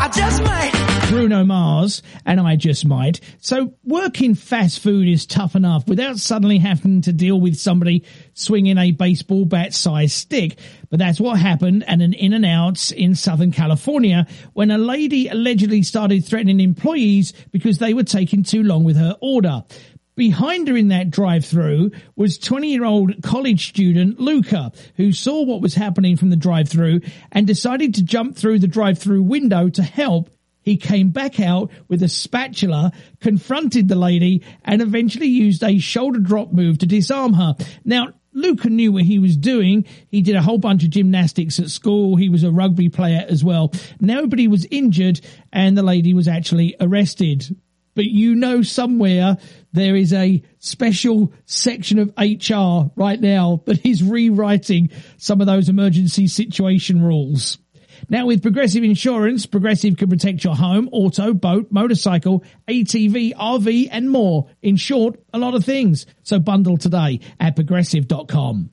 just might. Bruno Mars and I Just Might. So working fast food is tough enough without suddenly having to deal with somebody swinging a baseball bat-sized stick. But that's what happened at an In-N-Out's in Southern California when a lady allegedly started threatening employees because they were taking too long with her order. Behind her in that drive-thru was 20-year-old college student Luca, who saw what was happening from the drive-thru and decided to jump through the drive-thru window to help. He came back out with a spatula, confronted the lady, and eventually used a shoulder drop move to disarm her. Now, Luca knew what he was doing. He did a whole bunch of gymnastics at school. He was a rugby player as well. Nobody was injured, and the lady was actually arrested. But you know somewhere there is a special section of HR right now that is rewriting some of those emergency situation rules. Now, with Progressive Insurance, Progressive can protect your home, auto, boat, motorcycle, ATV, RV, and more. In short, a lot of things. So bundle today at Progressive.com.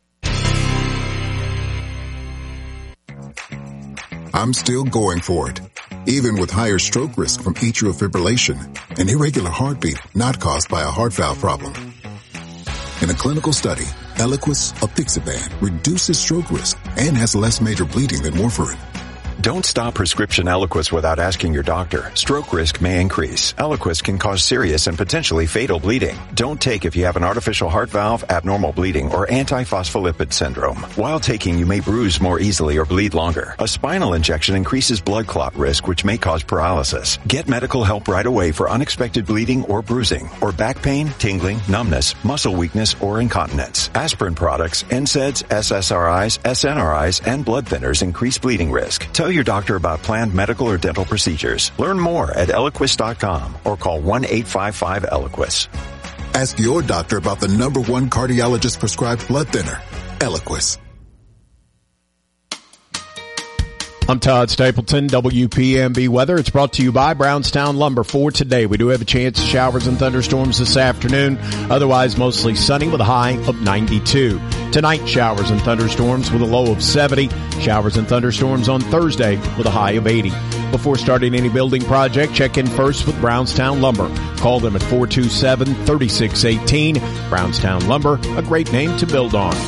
I'm still going for it, even with higher stroke risk from atrial fibrillation, an irregular heartbeat not caused by a heart valve problem. In a clinical study, Eliquis, apixaban, reduces stroke risk and has less major bleeding than warfarin. Don't stop prescription Eliquis without asking your doctor. Stroke risk may increase. Eliquis can cause serious and potentially fatal bleeding. Don't take if you have an artificial heart valve, abnormal bleeding, or antiphospholipid syndrome. While taking, you may bruise more easily or bleed longer. A spinal injection increases blood clot risk, which may cause paralysis. Get medical help right away for unexpected bleeding or bruising, or back pain, tingling, numbness, muscle weakness, or incontinence. Aspirin products, NSAIDs, SSRIs, SNRIs, and blood thinners increase bleeding risk. Tell your doctor about planned medical or dental procedures. Learn more at Eliquis.com or call 1-855-ELIQUIS. Ask your doctor about the #1 cardiologist prescribed blood thinner, Eliquis. I'm Todd Stapleton, WPMB Weather. It's brought to you by Brownstown Lumber. For today, we do have a chance of showers and thunderstorms this afternoon. Otherwise, mostly sunny with a high of 92. Tonight, showers and thunderstorms with a low of 70. Showers and thunderstorms on Thursday with a high of 80. Before starting any building project, check in first with Brownstown Lumber. Call them at 427-3618. Brownstown Lumber, a great name to build on.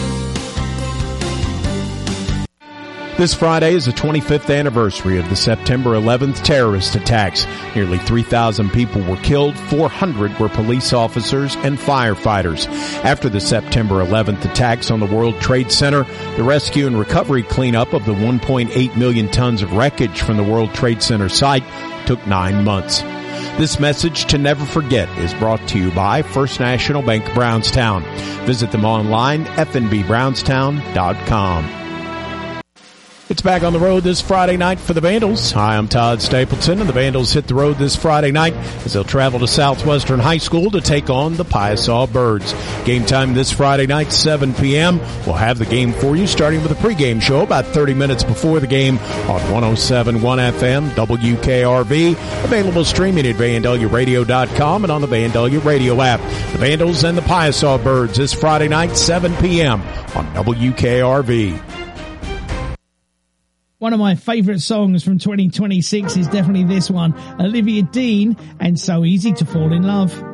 This Friday is the 25th anniversary of the September 11th terrorist attacks. Nearly 3,000 people were killed, 400 were police officers and firefighters. After the September 11th attacks on the World Trade Center, the rescue and recovery cleanup of the 1.8 million tons of wreckage from the World Trade Center site took 9 months. This message to never forget is brought to you by First National Bank Brownstown. Visit them online, fnbbrownstown.com. It's back on the road this Friday night for the Vandals. Hi, I'm Todd Stapleton, and the Vandals hit the road this Friday night as they'll travel to Southwestern High School to take on the Piasaw Birds. Game time this Friday night, 7 p.m. We'll have the game for you starting with a pregame show about 30 minutes before the game on 107.1 FM WKRV. Available streaming at VandelliaRadio.com and on the Vandalia Radio app. The Vandals and the Piasaw Birds this Friday night, 7 p.m. on WKRV. One of my favorite songs from 2026 is definitely this one, Olivia Dean and So Easy to Fall in Love.